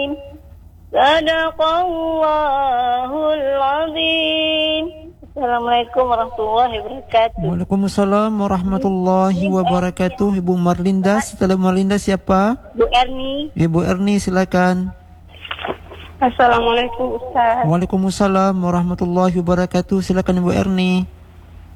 Sadaqallahul azim. Assalamualaikum warahmatullahi wabarakatuh. Waalaikumsalam warahmatullahi wabarakatuh. Ibu Marlinda, setelah Marlinda siapa? Bu Erni. Ibu Erni, silakan. Assalamualaikum Ustaz. Waalaikumsalam warahmatullahi wabarakatuh. Silakan Ibu Erni.